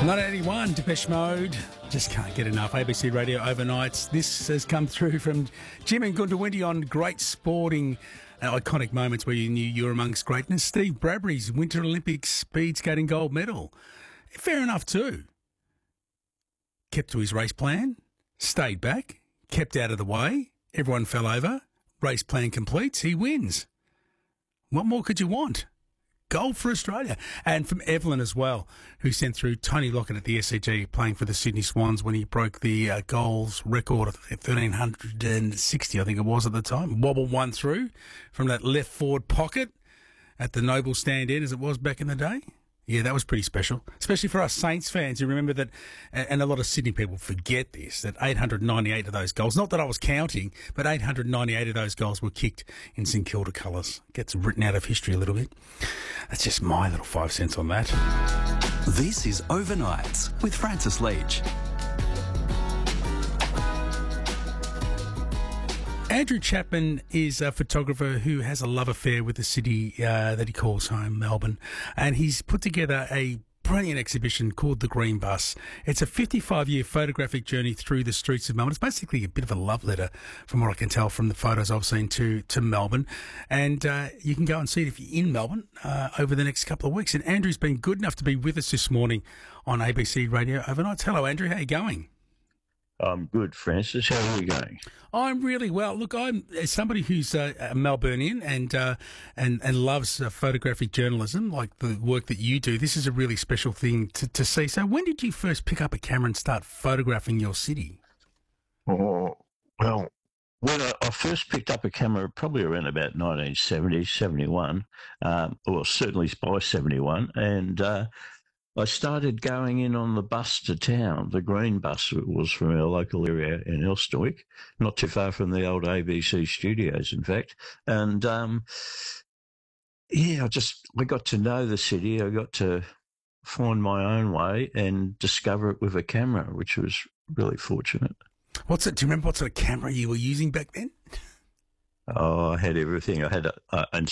1981, Depeche Mode. Just can't get enough. ABC Radio Overnights. This has come through from Jim and Gundawindi on great sporting iconic moments where you knew you were amongst greatness. Steve Bradbury's Winter Olympics speed skating gold medal. Fair enough too. Kept to his race plan, stayed back, kept out of the way, everyone fell over, race plan completes, he wins. What more could you want? Gold for Australia. And from Evelyn as well, who sent through Tony Lockett at the SCG playing for the Sydney Swans when he broke the goals record of 1,360, I think it was at the time. Wobble one through from that left forward pocket at the Noble stand in as it was back in the day. Yeah, that was pretty special, especially for us Saints fans who remember that, and a lot of Sydney people forget this, that 898 of those goals, not that I was counting, but 898 of those goals were kicked in St Kilda colours. Gets written out of history a little bit. That's just my little 5 cents on that. This is Overnights with Francis Leach. Andrew Chapman is a photographer who has a love affair with the city that he calls home, Melbourne, and he's put together a brilliant exhibition called The Green Bus. It's a 55-year photographic journey through the streets of Melbourne. It's basically a bit of a love letter, from what I can tell from the photos I've seen, to Melbourne. And you can go and see it if you're in Melbourne over the next couple of weeks. And Andrew's been good enough to be with us this morning on ABC Radio Overnights. Hello, Andrew. How are you going? I'm good, Francis. How are you going? I'm really well. Look, I'm as somebody who's a Melburnian and loves photographic journalism, like the work that you do. This is a really special thing to see. So, when did you first pick up a camera and start photographing your city? Oh, well, when I first picked up a camera, probably around about 1970, 71, or certainly by 71, and I started going in on the bus to town. The green bus was from our local area in Elsternwick, not too far from the old ABC studios, in fact. And, I got to know the city. I got to find my own way and discover it with a camera, which was really fortunate. Do you remember what sort of camera you were using back then? Oh, I had everything. I had and